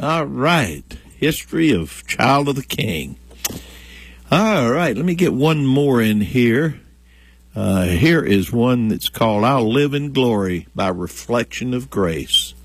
All right. History of Child of the King. All right. Let me get one more in here. Here is one that's called I'll Live in Glory by Reflection of Grace.